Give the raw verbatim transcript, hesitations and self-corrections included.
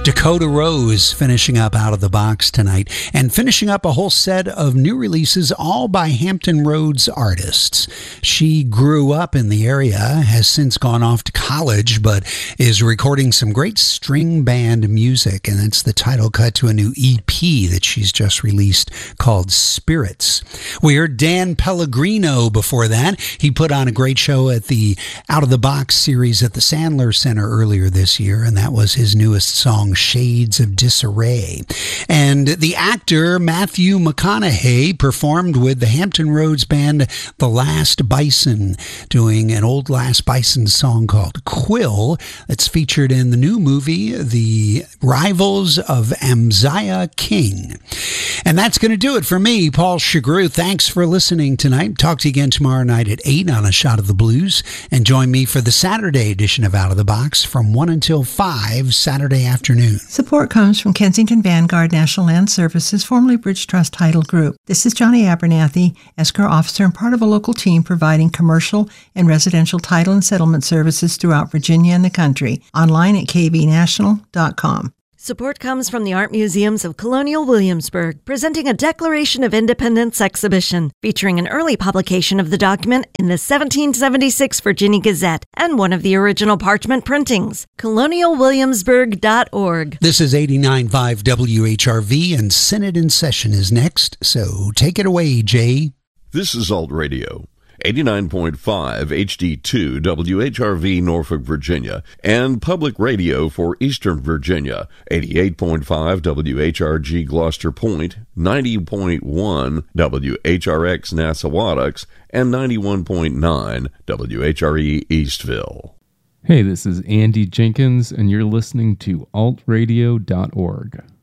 Dakota Rose finishing up Out of the Box tonight, and finishing up a whole set of new releases, all by Hampton Roads artists. She grew up in the area, has since gone off to college, but is recording some great string band music, and it's the title cut to a new E P that she's just released called Spirits. We heard Dan Pellegrino before that. He put on a great show at the Out of the Box series at the Sandler Center earlier this year, and that was his newest song, Shades of Disarray. And the actor Matthew McConaughey performed with the Hampton Roads band The Last Bison, doing an old Last Bison song called Quill that's featured in the new movie The Rivals of Amziah King. And that's going to do it for me, Paul Chagru. Thanks for listening tonight. Talk to you again tomorrow night at eight on A Shot of the Blues, and join me for the Saturday edition of Out of the Box from one until five Saturday afternoon. Support comes from Kensington Vanguard National Land Services, formerly Bridge Trust Title Group. This is Johnny Abernathy, escrow officer and part of a local team providing commercial and residential title and settlement services throughout Virginia and the country. Online at k v national dot com. Support comes from the Art Museums of Colonial Williamsburg, presenting a Declaration of Independence exhibition featuring an early publication of the document in the seventeen seventy-six Virginia Gazette and one of the original parchment printings. colonial williamsburg dot org. This is eighty-nine point five W H R V, and Senate in session is next, so take it away, Jay. This is Alt Radio. eighty-nine point five H D two W H R V Norfolk, Virginia, and Public Radio for Eastern Virginia, eighty-eight point five W H R G Gloucester Point, ninety point one W H R X Nassawadox, and ninety-one point nine W H R E Eastville. Hey, this is Andy Jenkins, and you're listening to alt radio dot org.